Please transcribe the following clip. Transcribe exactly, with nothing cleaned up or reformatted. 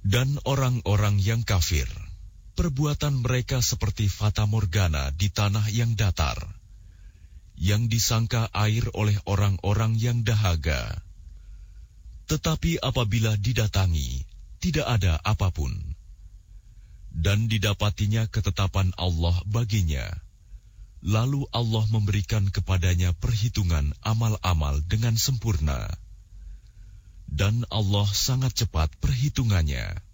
Dan orang-orang yang kafir, perbuatan mereka seperti fata morgana di tanah yang datar, yang disangka air oleh orang-orang yang dahaga. Tetapi apabila didatangi, tidak ada apapun. Dan didapatinya ketetapan Allah baginya. Lalu Allah memberikan kepadanya perhitungan amal-amal dengan sempurna. Dan Allah sangat cepat perhitungannya.